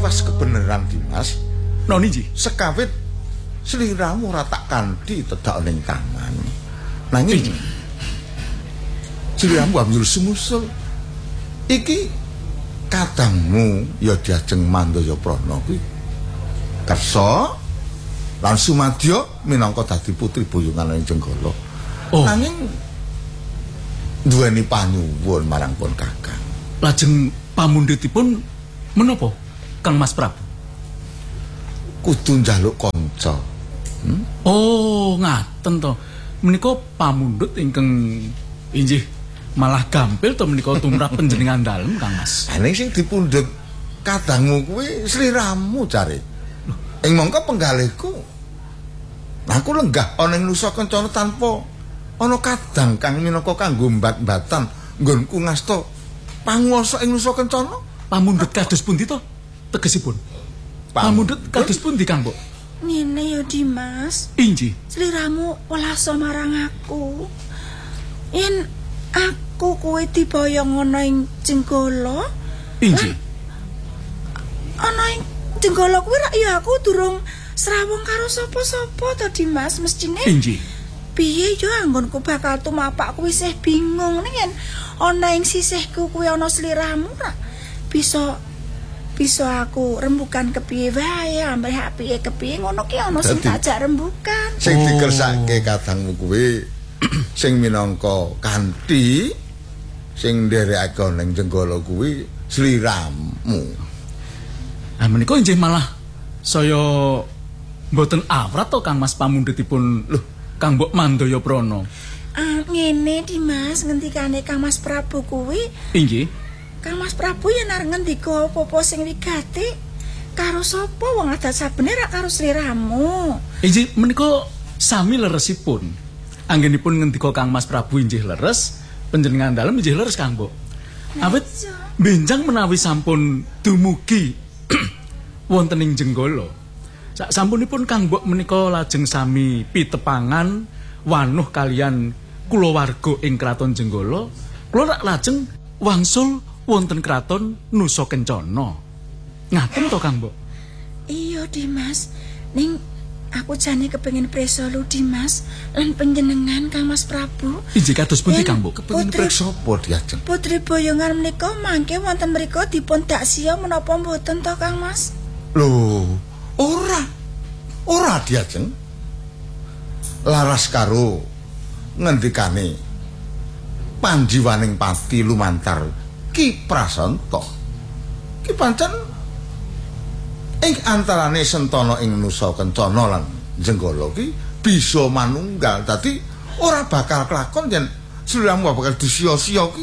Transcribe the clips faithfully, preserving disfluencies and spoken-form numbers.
was kebenaran Dimas. Noni ji, sekawit sliramu ora tak kanthi tedak ning tangan. Nanging sliramu ambil sumusul. Iki kadangmu ya diajeng Mandaya Prana kuwi kersa lan sumadya minangka dadi putri boyongan ing Jenggala. Oh. Nanging duweni panyuwun marang pun Kakang. Lajeng pamundhutipun menapa Kang Mas Prabu? Kudu njaluk kanca. Hmm? Oh, ngaten to. Menika pamundhut ingkang inggih malah gampil to menika tumrap panjenengan dalem Kang Mas. Ning sing dipundhut kadangmu kuwi sliramu cari. Ing mangka penggalihku. Aku lenggah ana ing Nusa Kencana tanpa ana kadang kang minangka kanggo mbat-mbatan nggonku ngasta panguwasa ing Nusa Kencana. Pamundhut kados pundi to tegesipun? Pamundhut kados pundi Kang, Mbok? Ngene ya Dimas. Inji. Sliramu welas marang aku. Yen aku kuwi diboyong ana ing Jenggala. Inji. Ana ing Jenggala kuwi rak ya aku durung srawung karo sapa-sapa to Dimas mestine. Inji. Piye yo anggonku bakal tumapak kuwi isih bingung ning yen ana ing sisihku kuwi ana sliramu rak bisa bisa aku rembukan kepiye wae ambrih piye kepiye ngono ki ana sing tajak rembukan. Sing dikersake kadangmu kuwi sing minangka kanthi sing nderekake ning Jenggala kuwi sliramu. Ah menika inggih malah saya mboten awrat to Kang Mas pamundhutipun lho Kang Mbok Mandaya Prana. Ah ngene Dimas ngendikane Kang Mas Prabu kuwi. Inggih. Kang Mas Prabu yen arep ngendika apa-apa sing wigati karo sapa wong adat sabene rak karo sliramu. Inggih menika sami leresipun. Anggenipun ngendika Kang Mas Prabu inggih leres, panjenengan dalem inggih leres Kang Mbok. Awit benjang menawi sampun dumugi wonten ing Jenggala. Sak sampunipun Kang Mbok menika lajeng sami pitepangan wanuh kalian kulawarga ing Kraton Jenggala. Kula rak lajeng wangsul wonten Kraton Nusa Kencana. Ngaten to Kang Mbok? Iya Dimas. Ning aku jane kepengin prisa lu Dimas lan panjenengan Kang Mas Prabu. Inggih kados pundi Kang Mbok? Kepengin priksa apa diajeng? Putri boyongan menika mangke wonten mriku dipun daksya menapa mboten to Kang Mas? Lho, ora. Ora diajeng. Laras karo ngendikane Panjiwaning Pati lumantar Ki Prasanta. Ki pancen ing antarane Sentana ing Nusa Kencana lan Jenggala ki bisa manunggal. Dadi ora bakal kelakon yen sliramu bakal disia-sia ki.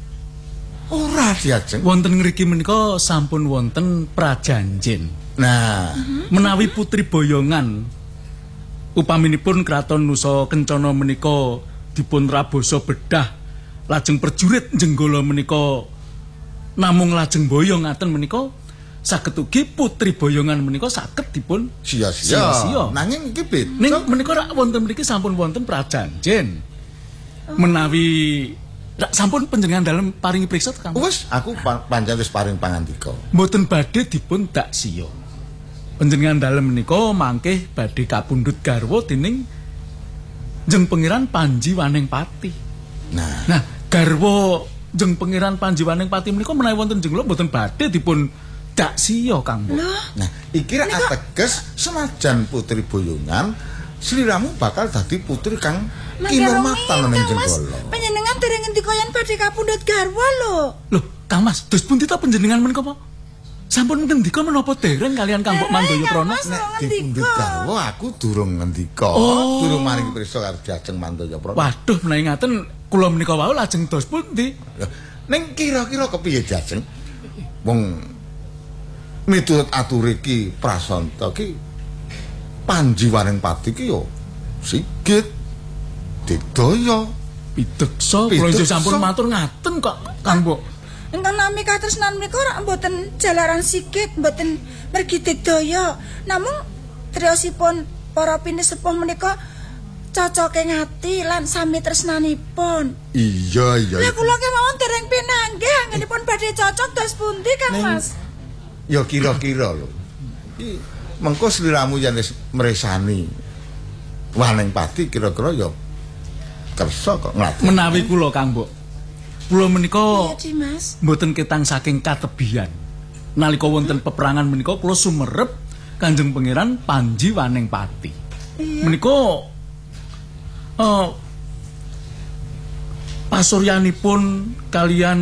Ora diajeng. Wonten ngriki menika sampun wonten prajanjen. Nah, menawi putri boyongan upaminipun Kraton Nusa Kencana menika dipun rabosa bedah lajeng perjurit Jenggala menika namung lajeng boyong ngaten menika saged ugi putri boyongan menika saged dipun sia-sia. Nanging iki beda. Ning menika rak wonten mriki sampun wonten prajanjen. Menawi rak sampun panjenengan dalem paringi priksa Kang. Wis aku pancen wis paring pangandika. Mboten badhe dipun daksya. Panjenengan dalem menika mangke badhe kapundhut garwa dening Jeng Pangeran Panjiwaning Pati. Nah, nah garwa Jeng Pangeran Panjiwaning Pati menika menawi wonten Jenggala mboten badhe dipun daksya Kang Mbok. Nah, iki rak ateges senajan putri boyongan sliramu bakal dadi putri kang kinurmatan ning Jenggala. Panjenengan dereng ngendika yen badhe kapundhut garwa lho. Loh, Kang Mas, dos pundi ta panjenengan menika, Pak? Sampun ngendika menapa dereng kalian Kang Mbok Mandaya Prana? Nek dipundhut garwa aku durung ngendika, oh. durung maring prisa karo Diajeng Mandaya Prana. Waduh, menawi ngaten kula menika wau lajeng dos pundi? Ning kira-kira kepiye Diajeng? Wong miturut atur iki Prasanta ki Panjiwaning Pati ki yo sigit Digdaya pideksa. Kula njuk sampun matur ngaten kok Kang Mbok. Ingkang nami katresnan menika rak mboten jalaran sikit, mboten mergi Digdaya. Namung triyosipun para pinisepuh menika cocoke ngati lan sami tresnanipun. Iya, iya. Lah kula kemawon dereng pinanggih anggenipun badhe cocok dos pundi Kang Mas? Ya kira-kira lho. Iki mengko sliramu yen wis mresani Waning Pati kira-kira ya kersa kok nglatih. Menawi kula Kang Mbok. Kula menika Iya, Dimas. mboten ketang saking katebian. Nalika wonten peperangan menika kula sumerep Kanjeng Pangeran Panji Waning Pati. Iya. Menika eh pasuryanipun kalian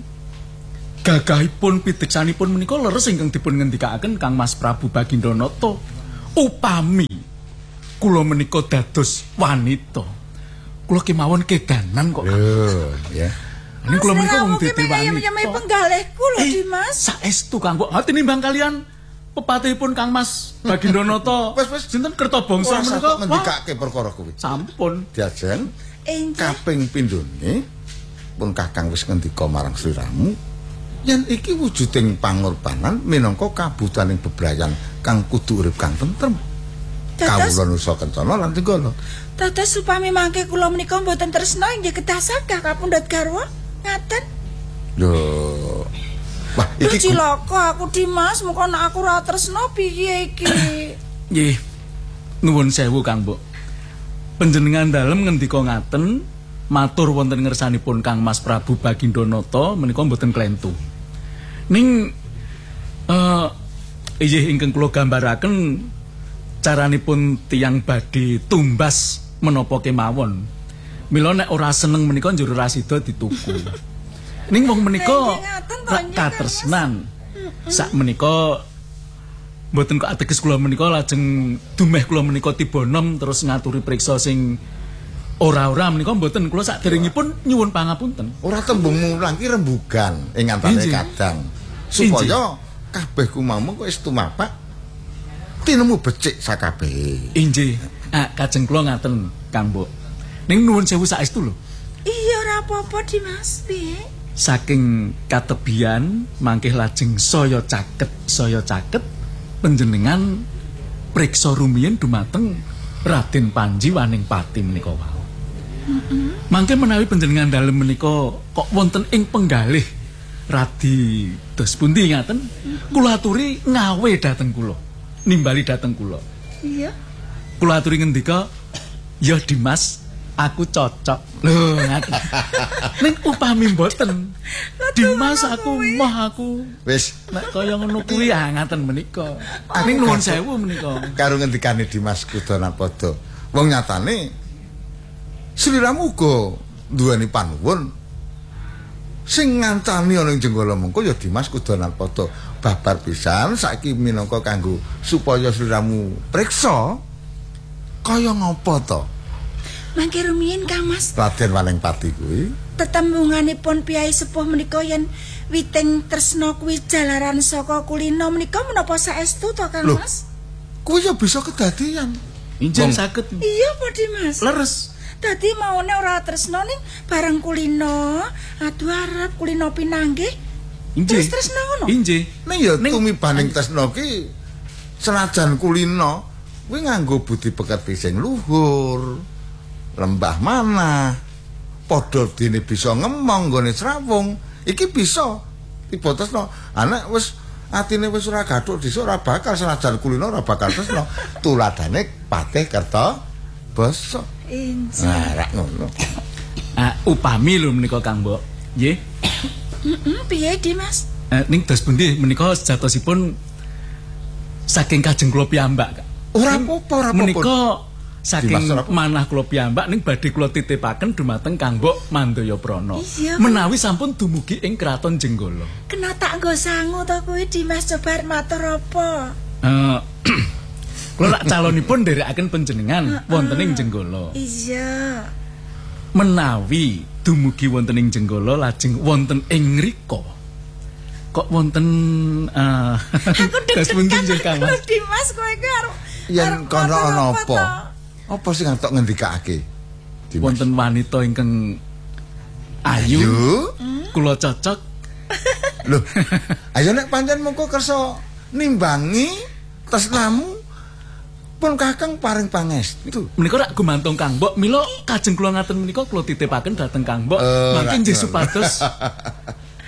gagahipun pideksanipun menika leres ingkang dipun ngendikaken Kang Mas Prabu Bagindranata. Upami kula menika dados wanita, kula kemawon kedanan kok. Lho, ya. Ini kula menika wong dadi wanita. Nyamai penggalihku lho, Eh, Dimas. saestu Kang Mbok. Ha tinimbang kalian pepatihipun Kang Mas Bagindranata. Wes, wes. Sinten Kertabangsa Ora menika? kok ngendikake perkara kuwi. Sampun. Jajan Enjih. kaping pindhone pun Kakang wis ngendika marang sliramu yen iki wujuding pangorbanan minangka kabutaning bebrayan kang kudu urip kang tentrem. Dados Kawula Nusa Kencana lan Tenggala. dados upami mangke kula menika mboten tresna inggih kedah sagah kapundhut garwa. Ngaten. Lho. Wah, Iki iki ku- cilaka aku Dimas, muga nek aku ora tresna piye iki? Nggih. Nuwun sewu Kang Mbok. Panjenengan dalem ngendika ngaten, matur wonten ngersanipun Kang Mas Prabu Bagindranata menika mboten klentu. Ning eh inggih ingkang kula gambaraken caranipun tiyang badhe tumbas menapa kemawon. Mila nek ora seneng menika njur rasida dituku. Ning wong menika Nggih, ngaten to, rak Nyi, katresnan. Sak menika mboten kok ateges kula menika lajeng dumeh kula menika tiba nom terus ngaturi priksa sing ora-ora menika mboten kula sakderengipun nyuwun pangapunten. ora tembung mulang ki rembugan ing antane Injih. kadang supaya kabeh kumamu kok wis tumapak tinemu becik sakabehe. Injih. Ah, kajeng kula ngaten Kang Mbok. Ning nuwun sewu saestu lho. Iya ora apa-apa Dimas, piye? Saking katebian mangkih lajeng saya caket saya caket panjenengan priksa rumiyin dumateng Raden Panji Waning Pati menika wau. Mangke menawi panjenengan dalem menika kok wonten ing penggalih radi dos pundi ngaten kula aturi ngawe dhateng kula nimbali dhateng kula. Iya. Kula aturi ngendika ya Dimas aku cocok. Lho ngaten. Ning upami mboten Dimas aku mah aku Wis nek kaya ngono kuwi ah ngaten menika. Ning nuwun sewu menika. karo ngendikane Dimas Kudanarpada. Wong nyatane sliramu uga duweni panuwun sing ngancani ana ing Jenggala mengko ya Dimas Kudanarpada. Babar pisan saiki minangka kanggo supaya sliramu priksa kaya ngapa to Mangke rumiyin Kang Mas, Raden Waning Pati kuwi. tetembunganipun piyai sepuh menika yen witing tresna kuwi jalaran saka kulina menika menapa saestu to Kang Loh. Mas? Kuwi ya bisa kedadian. Injen Wong- saged Iya apa Dimas? leres. Dadi maune ora tresna ning bareng kulina, adu arep kulina pinanggih. Injih. Terus tresna ngono? Injih. Ning ya Ning- tumibaning tresna ki senajan kulina kuwi nganggo budi pekerti sing luhur, lembah manah, padha dene bisa ngemong nggone srawung. Iki bisa tiba tresna. Anak wis atine wis ora gathuk dhisik ora bakal senajan kulina ora bakal tresna. Tuladane Patih Kertabasa. Injih. Nah, rak ngono. Ah, upami lho menika Kang Mbok. Nggih. Heeh, piye Dimas? Eh, ning dos pundi menika sejatosipun saking kajeng kula piyambak. Kak. Ora Ning apa-apa, ora apa-apa. Menika saking Dimas, ora apa-apa. manah kula piyambak ning badhe kula titipaken dumateng Kang Mbok Mandayaprana. Iya, Menawi sampun dumugi ing Kraton Jenggala. Kena tak nggo sangu to kuwi Dimas coba matur apa? Eh kula lak calonipun nderekaken panjenengan wonten ing Jenggala. Iya. Menawi dumugi wonten ing Jenggala lajeng wonten ing ngrika kok wonten eh Aku dos pundi nggih deg-degan Kang lho Mas? Dimas kowe iki arep Yen arep kono matur ana to? apa? Apa sing ngantok ngendikake? Dimas? Wonten wanita ingkang ayu, Ayu? kula cocok. Loh, ayo nek pancen mengko kersa nimbangi tresnamu pun Kakang paring pangestu. Menika rak gumantung Kang Mbok, mila kajeng kula ngaten menika kula titipaken dhateng Kang Mbok, Eh, mangke rak nggih ngono. supados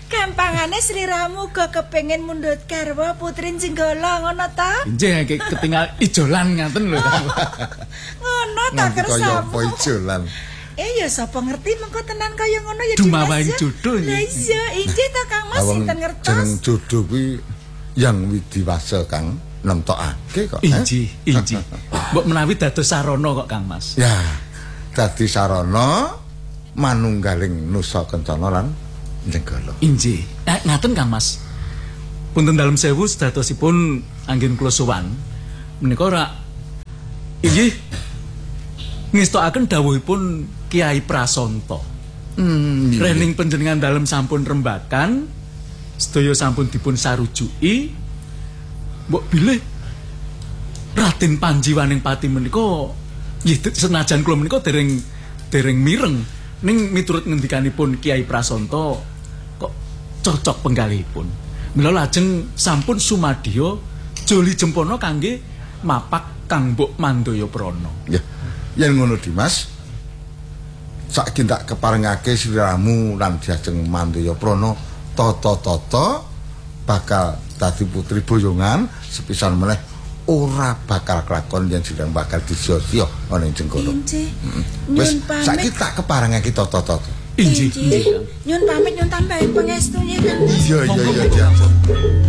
Gampangane sliramu uga kepengin mundhut garwa Putri Jenggala ngono ta? Injih ketinggal ijolan ngaten lho. Ngono ta Nganti kaya kersamu. apa ijolan. Eh ya sapa ngerti mengko tenan kaya ngono ya Dumawaing Dimas, ya. jodoh, Lah nggih. iya, injih to Kang Mas Awang sinten ngertos. jeneng jodoh kuwi yang widiwasa Kang nemtokake kok. eh? Injih, injih. Mbok menawi dados sarana kok Kang Mas. Ya, dadi sarana manunggaling Nusa Kencana lan Jenggala. Injih. Eh, ngaten Kang Mas. Punten dalem sewu sedhatosipun anggen kula sowan. Menika ora inggih ngestokaken dawuhipun Kiai Prasanta. Hmm, iya. Rening panjenengan dalem sampun rembakan, sedaya sampun dipun sarujuki. Mbok bilih Raden Panji Waningpati menika nggih senajan kula menika dereng dereng mireng ning miturut ngendikanipun Kiai Prasanta kok cocok penggalihipun. Mila lajeng sampun sumadya joli jempana kangge mapak Kang Mbok Mandaya Prana. Ya. Yen ngono Dimas, saiki tak keparengake sliramu lan diajeng Mandaya Prana tata-tata bakal dadi putri boyongan sepisan meneh ora bakal kelakon yen sedang bakal disio-sio ana ing Jenggala. Injih. Wis Nyun pamit. saiki tak keparengake tata-tata. Injih, injih. Nyun pamit nyun tambahin pangestu ya Kang Mas. Iya iya iya.